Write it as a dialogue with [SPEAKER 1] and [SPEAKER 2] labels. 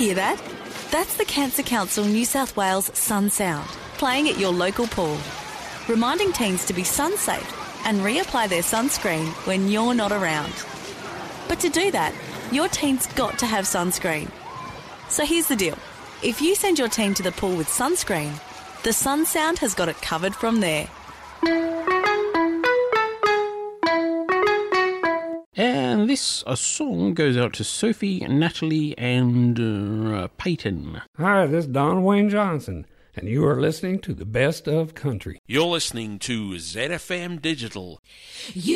[SPEAKER 1] Hear that? That's the Cancer Council New South Wales Sun Sound, playing at your local pool, reminding teens to be sun safe and reapply their sunscreen when you're not around. But to do that, your teen's got to have sunscreen. So here's the deal. If you send your teen to the pool with sunscreen, the Sun Sound has got it covered from there.
[SPEAKER 2] And this song goes out to Sophie, Natalie and Peyton.
[SPEAKER 3] Hi, this is Don Wayne Johnson, and you are listening to the best of country.
[SPEAKER 4] You're listening to ZFM Digital.